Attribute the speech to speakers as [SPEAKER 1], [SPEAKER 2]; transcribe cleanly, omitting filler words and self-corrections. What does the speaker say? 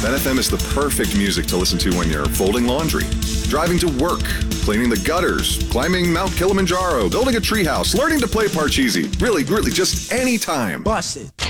[SPEAKER 1] Ben FM is the perfect music to listen to when you're folding laundry, driving to work, cleaning the gutters, climbing Mount Kilimanjaro, building a treehouse, learning to play Parcheesi. Really, just any time.
[SPEAKER 2] Bust it.